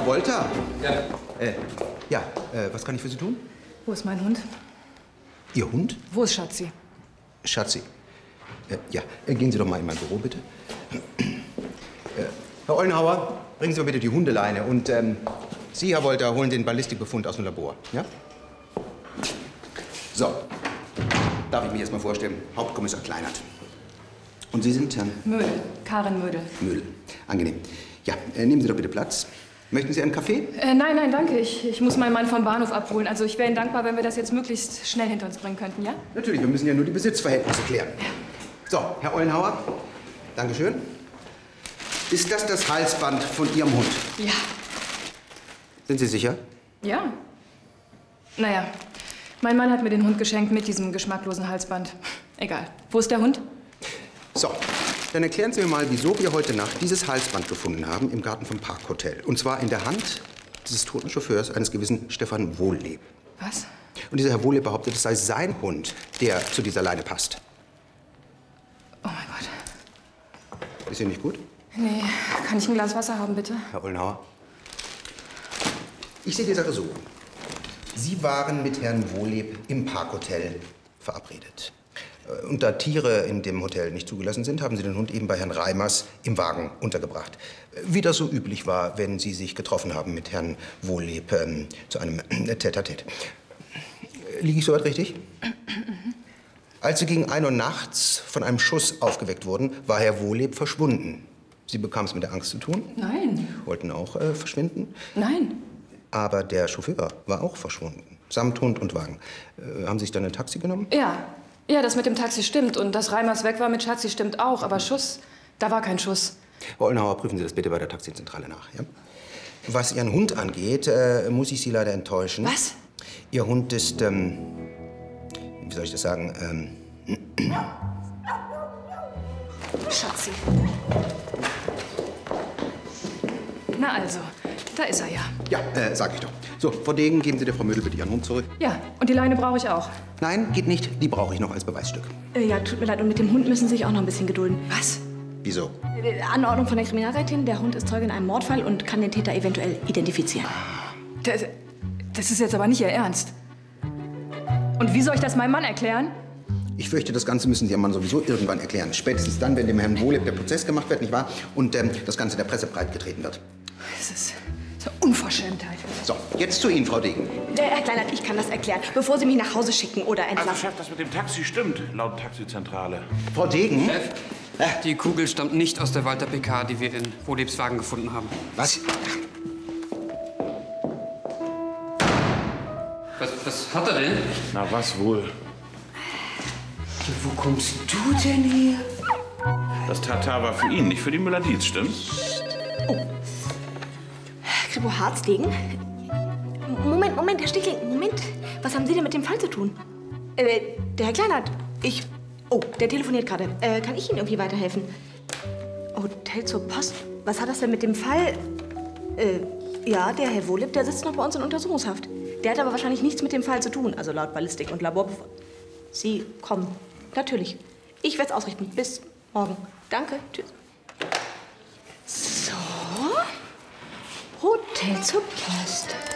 Herr Wolter? Ja. Was kann ich für Sie tun? Wo ist mein Hund? Ihr Hund? Wo ist Schatzi? Schatzi. Gehen Sie doch mal in mein Büro, bitte. Herr Ollenhauer, bringen Sie mir bitte die Hundeleine. Und Sie, Herr Wolter, holen den Ballistikbefund aus dem Labor. Ja? So. Darf ich mich erst mal vorstellen? Hauptkommissar Kleinert. Und Sie sind Herrn? Mödel. Karin Mödel. Mödel. Angenehm. Ja, nehmen Sie doch bitte Platz. Möchten Sie einen Kaffee? Nein, danke. Ich muss meinen Mann vom Bahnhof abholen. Also ich wäre Ihnen dankbar, wenn wir das jetzt möglichst schnell hinter uns bringen könnten, ja? Natürlich, wir müssen ja nur die Besitzverhältnisse klären. Ja. So, Herr Ollenhauer, Dankeschön. Ist das Halsband von Ihrem Hund? Ja. Sind Sie sicher? Ja. Naja, mein Mann hat mir den Hund geschenkt mit diesem geschmacklosen Halsband. Egal. Wo ist der Hund? So, dann erklären Sie mir mal, wieso wir heute Nacht dieses Halsband gefunden haben im Garten vom Parkhotel. Und zwar in der Hand dieses toten Chauffeurs, eines gewissen Stefan Wohlleb. Was? Und dieser Herr Wohlleb behauptet, es sei sein Hund, der zu dieser Leine passt. Oh mein Gott. Ist Ihnen nicht gut? Nee, kann ich ein Glas Wasser haben, bitte? Herr Ollenhauer, ich sehe die Sache so. Sie waren mit Herrn Wohlleb im Parkhotel verabredet. Und da Tiere in dem Hotel nicht zugelassen sind, haben Sie den Hund eben bei Herrn Reimers im Wagen untergebracht. Wie das so üblich war, wenn Sie sich getroffen haben mit Herrn Wohlleb zu einem Tête-à-Tête. Liege ich soweit richtig? Als Sie gegen 1 Uhr nachts von einem Schuss aufgeweckt wurden, war Herr Wohlleb verschwunden. Sie bekamen es mit der Angst zu tun? Nein. Wollten auch verschwinden? Nein. Aber der Chauffeur war auch verschwunden. Samt Hund und Wagen. Haben Sie sich dann ein Taxi genommen? Ja. Ja, das mit dem Taxi stimmt. Und dass Reimers weg war mit Schatzi stimmt auch. Aber Schuss, da war kein Schuss. Herr Ollenhauer, prüfen Sie das bitte bei der Taxizentrale nach. Ja? Was Ihren Hund angeht, muss ich Sie leider enttäuschen. Was? Ihr Hund ist, wie soll ich das sagen, Schatzi. Na also, da ist er ja. Ja, sag ich doch. So, Frau Degen, geben Sie der Frau Mödel bitte Ihren Hund zurück. Ja, und die Leine brauche ich auch. Nein, geht nicht. Die brauche ich noch als Beweisstück. Ja, tut mir leid. Und mit dem Hund müssen Sie sich auch noch ein bisschen gedulden. Was? Wieso? Anordnung von der Kriminalrätin. Der Hund ist Zeuge in einem Mordfall und kann den Täter eventuell identifizieren. Das ist jetzt aber nicht Ihr Ernst. Und wie soll ich das meinem Mann erklären? Ich fürchte, das Ganze müssen Sie Ihrem Mann sowieso irgendwann erklären. Spätestens dann, wenn dem Herrn Wohlleb der Prozess gemacht wird, nicht wahr? Und das Ganze der Presse breitgetreten wird. Das ist eine Unverschämtheit. So, jetzt zu Ihnen, Frau Degen. Herr Kleinert, ich kann das erklären, bevor Sie mich nach Hause schicken oder entlassen. Also, Chef, das mit dem Taxi stimmt, laut Taxizentrale. Frau Degen? Chef, die Kugel stammt nicht aus der Walter PK, die wir in Wohllebs Wagen gefunden haben. Was? Was hat er denn? Na, was wohl? Wo kommst du denn her? Das Tatar war für ihn, nicht für die Müller-Dietz, stimmt's? Kripo Harzdegen? Moment, Herr Stickling, Moment. Was haben Sie denn mit dem Fall zu tun? Der Herr Kleinert, Oh, der telefoniert gerade. Kann ich Ihnen irgendwie weiterhelfen? Hotel zur Post? Was hat das denn mit dem Fall? Ja, der Herr Wohlleb, der sitzt noch bei uns in Untersuchungshaft. Der hat aber wahrscheinlich nichts mit dem Fall zu tun, also laut Ballistik und Labor. Sie kommen. Natürlich. Ich werde es ausrichten. Bis morgen. Danke. Tschüss. So. Hotel zur Post.